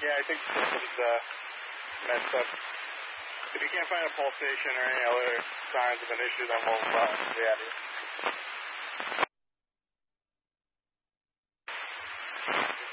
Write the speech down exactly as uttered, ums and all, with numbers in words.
Yeah, I think the system's uh, messed up. If you can't find a pulsation or any other signs of an issue, then we'll uh, be out of here.